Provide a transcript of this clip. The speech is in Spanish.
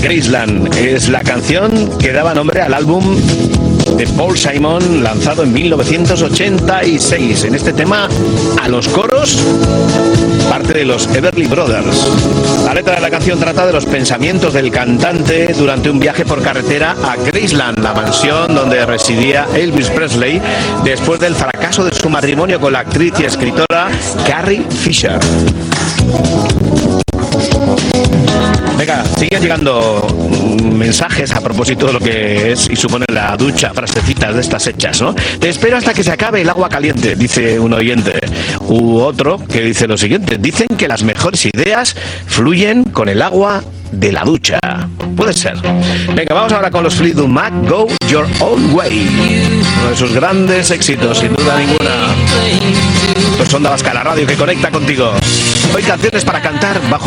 Graceland es la canción que daba nombre al álbum de Paul Simon, lanzado en 1986. En este tema, a los coros, parte de los Everly Brothers. La letra de la canción trata de los pensamientos del cantante durante un viaje por carretera a Graceland, la mansión donde residía Elvis Presley después del fracaso de su matrimonio con la actriz y escritora Carrie Fisher. Venga, siguen llegando mensajes a propósito de lo que es y supone la ducha, frasecitas de estas hechas, ¿no? Te espero hasta que se acabe el agua caliente, dice un oyente. U otro que dice lo siguiente: dicen que las mejores ideas fluyen con el agua de la ducha. Puede ser. Venga, vamos ahora con los Fleetwood Mac, Go Your Own Way. Uno de sus grandes éxitos, sin duda ninguna. Pues Onda Vasca, la radio que conecta contigo. Hoy canciones para cantar bajo